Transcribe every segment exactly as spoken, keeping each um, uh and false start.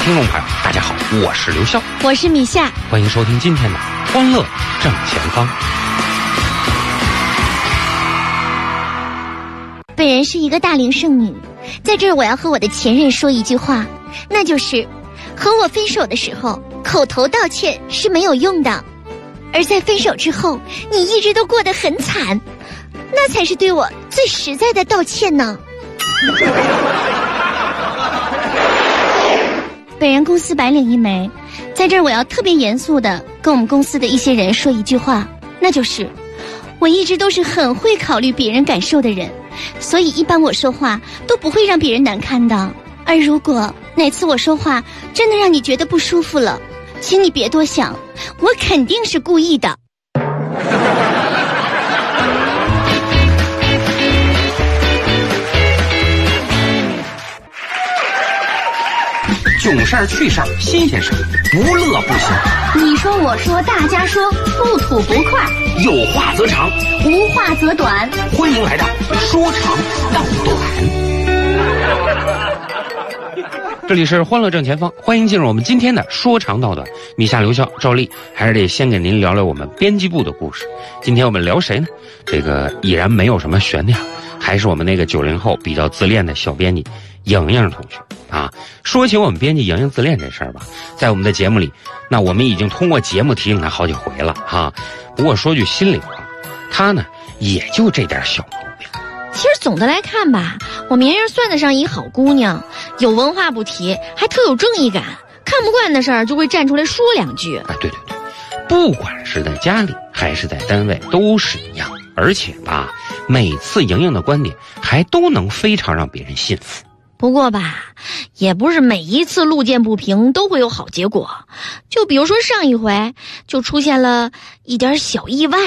听众朋友，大家好，我是刘笑， 我是米夏， 欢迎收听今天的欢乐正前方。 本人是一个大龄剩女，在这儿我要和我的前任说一句话，那就是和我分手的时候口头道歉是没有用的，而在分手之后你一直都过得很惨，那才是对我最实在的道歉呢。本人公司白领一枚，在这儿我要特别严肃的跟我们公司的一些人说一句话，那就是我一直都是很会考虑别人感受的人，所以一般我说话都不会让别人难堪的。而如果哪次我说话真的让你觉得不舒服了，请你别多想，我肯定是故意的。 囧事儿、趣事儿、新鲜事儿，不乐不行。 你说我说大家说，不吐不快， 有话则长， 无话则短。 欢迎来到说长道短。这里是欢乐正前方，欢迎进入我们今天的说长道短。米夏、刘笑、赵丽，还是得先给您聊聊我们编辑部的故事。今天我们聊谁呢？这个已然没有什么悬念，还是我们那个九零后比较自恋的小编辑莹莹同学啊。说起我们编辑莹莹自恋这事儿吧，在我们的节目里，那我们已经通过节目提醒她好几回了哈。不过说句心里话，她呢也就这点小毛病。 其实总的来看吧，我明儿算得上一好姑娘，有文化不提，还特有正义感，看不惯的事儿就会站出来说两句。 啊，对对对，不管是在家里还是在单位都是一样。而且吧，每次莹莹的观点还都能非常让别人信服。 不过吧，也不是每一次路见不平都会有好结果，就比如说上一回就出现了一点小意外。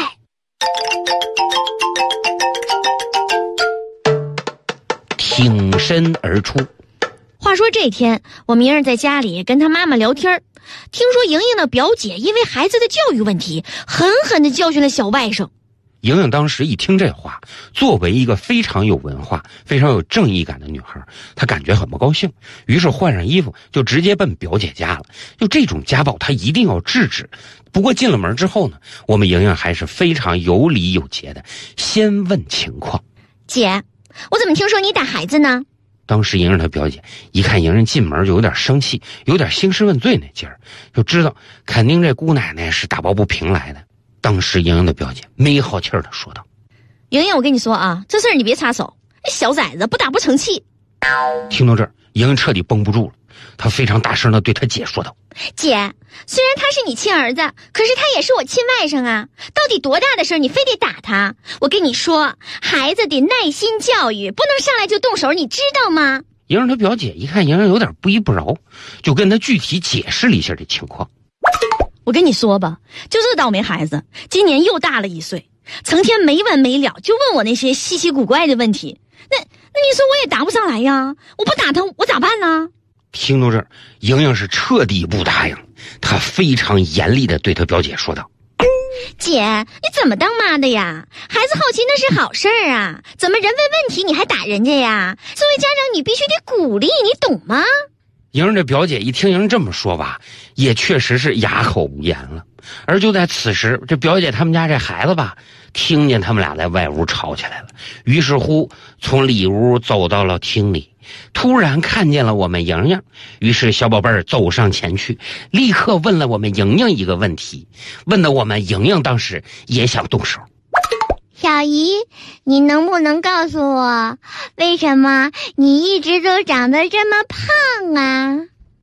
挺身而出。 话说这天，我明儿在家里跟他妈妈聊天，听说莹莹的表姐因为孩子的教育问题，狠狠地教训了小外甥。 莹莹当时一听这话，作为一个非常有文化、非常有正义感的女孩，她感觉很不高兴，于是换上衣服就直接奔表姐家了。就这种家暴，她一定要制止。不过进了门之后呢，我们莹莹还是非常有礼有节的，先问情况。 姐，我怎么听说你打孩子呢？ 当时莹莹她表姐一看莹莹进门就有点生气，有点兴师问罪那劲儿，就知道肯定这姑奶奶是打抱不平来的。当时莹莹的表姐没好气儿地说道： 莹莹，我跟你说啊，这事儿你别插手，小崽子不打不成器。 听到这儿，莹莹彻底绷不住了，她非常大声地对她姐说道： 姐，虽然他是你亲儿子，可是他也是我亲外甥啊，到底多大的事儿你非得打他？我跟你说，孩子得耐心教育，不能上来就动手，你知道吗？ 莹莹她表姐一看莹莹有点不依不饶，就跟她具体解释了一下这情况。 我跟你说吧，就这倒霉孩子今年又大了一岁，成天没完没了就问我那些稀奇古怪的问题，那那你说我也答不上来呀，我不打他我咋办呢？ 听到这儿，莹莹是彻底不答应，她非常严厉地对她表姐说道： 姐，你怎么当妈的呀？孩子好奇那是好事儿啊，怎么人问问题你还打人家呀？作为家长你必须得鼓励，你懂吗？ 莹莹这表姐一听莹莹这么说吧，也确实是哑口无言了。而就在此时，这表姐他们家这孩子吧，听见他们俩在外屋吵起来了，于是乎从里屋走到了厅里，突然看见了我们莹莹，于是小宝贝儿走上前去，立刻问了我们莹莹一个问题，问得我们莹莹当时也想动手。 小姨，你能不能告诉我，为什么你一直都长得这么胖啊？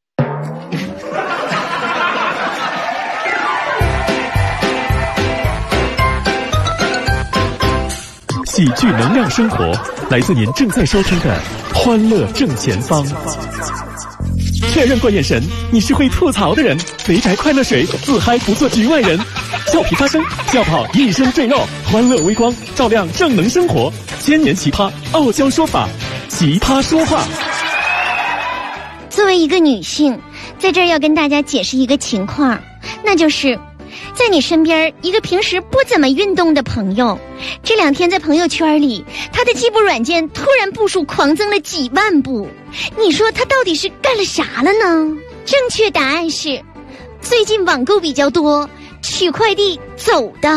喜剧能量生活，来自您正在收听的欢乐正前方。确认过眼神，你是会吐槽的人。肥宅快乐水，自嗨不做局外人。俏皮发声，笑跑一身赘肉。欢乐微光，照亮正能生活。千年奇葩，傲娇说法，奇葩说话。 作为一个女性，在这儿要跟大家解释一个情况，那就是在你身边一个平时不怎么运动的朋友，这两天在朋友圈里，他的计步软件突然步数狂增了几万步，你说他到底是干了啥了呢？ 正确答案是，最近网购比较多，取快递走的。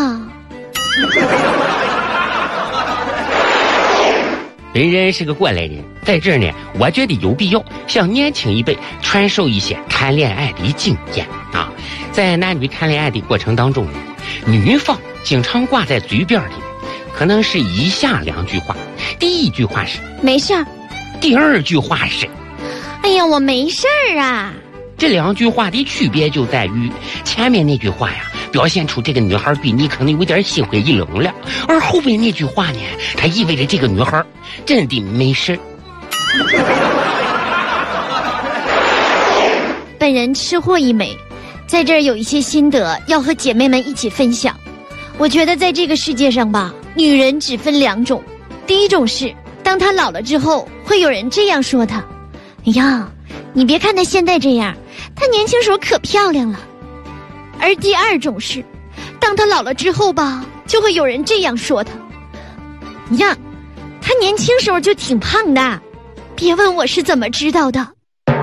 本人是个过来人，在这儿呢，我觉得有必要向年轻一辈传授一些谈恋爱的经验啊。在男女谈恋爱的过程当中呢，女方经常挂在嘴边的可能是以下两句话。第一句话是没事儿， 第二句话是哎呀，我没事儿啊。 这两句话的区别就在于，前面那句话呀，表现出这个女孩对你可能有点心灰意冷了，而后边那句话呢，它意味着这个女孩真的没事。 本人吃货一枚，在这儿有一些心得要和姐妹们一起分享。我觉得在这个世界上吧，女人只分两种，第一种是当她老了之后，会有人这样说她：哎呀，你别看她现在这样，她年轻时候可漂亮了。而第二种是当她老了之后吧，就会有人这样说她：呀，她年轻时候就挺胖的，别问我是怎么知道的。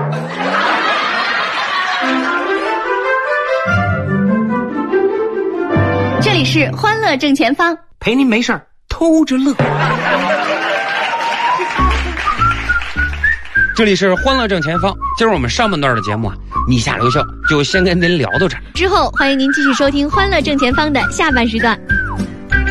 这里是欢乐正前方， 陪您没事偷着乐。这里是欢乐正前方，今儿我们上半段的节目啊，米夏留校就先跟您聊到这儿。 之后欢迎您继续收听欢乐正前方的下半时段。